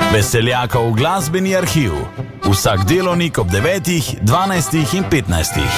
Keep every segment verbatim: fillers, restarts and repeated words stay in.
Veseljakov glasbeni arhiv. Vsak delovnik ob devetih, dvanajstih in petnajstih.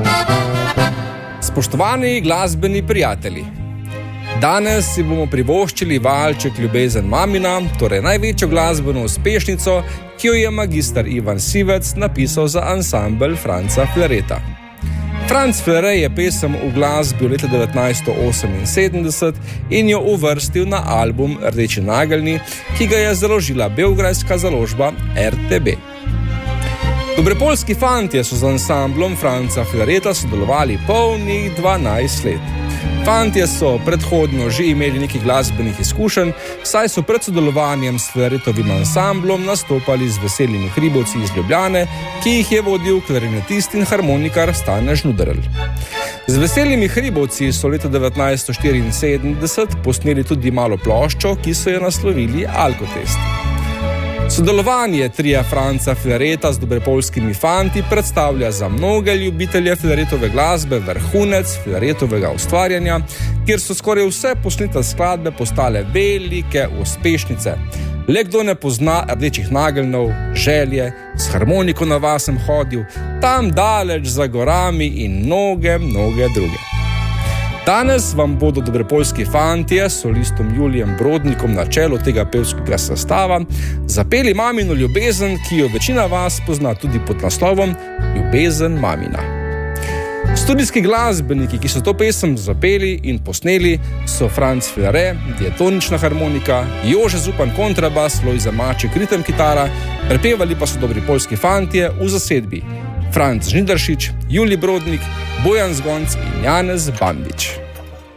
Spoštovani glasbeni prijatelji, danes si bomo privoščili valček Ljubezen mamina, torej največjo glasbeno uspešnico, ki jo je magister Ivan Sivec napisal za ansambel Franca Flereta. Franc Flere je pesem v glasbi leta devetnajststo oseminsedemdeset in jo uvrstil na album Rdeči nageljni, ki ga je založila beograjska založba R T B. Dobropoljski fantje so z ansamblom Franca Flereta sodelovali polnih dvanajst let. Fantje so predhodno že imeli nekaj glasbenih izkušenj, saj so pred sodelovanjem s Fleretovim ansamblom nastopali z Veselimi hribovci iz Ljubljane, ki jih je vodil klarinetist in harmonikar Stane Žnuderl. Z Veselimi hribovci so leta devetnajststo štiriinsedemdeset posneli tudi malo ploščo, ki so jo naslovili Alkotest. Sodelovanje tria Franca Flereta z dobropoljskimi fanti predstavlja za mnoge ljubitelje Fleretove glasbe vrhunec Fleretovega ustvarjanja, kjer so skoraj vse posnete skladbe postale velike uspešnice. Le kdo ne pozna Rdečih nageljnov, Želje, s harmoniko na vas sem hodil, Tam daleč za gorami in mnoge, mnoge druge. Danes vam bodo dobropoljski fantje s solistom Julijem Brodnikom na čelu tega pevskega sestava zapeli mamino ljubezen, ki jo večina vas pozna tudi pod naslovom Ljubezen mamina. Studijski glasbeniki, ki so to pesem zapeli in posneli, so Franc Flere, diatonična harmonika, Jože Zupan kontrabas, Lojza Maček ritem kitara, prepevali pa so dobropoljski fantje v zasedbi Franc Žnidaršič, Julij Brodnik, Bojan Zgonc in Janez Bandič.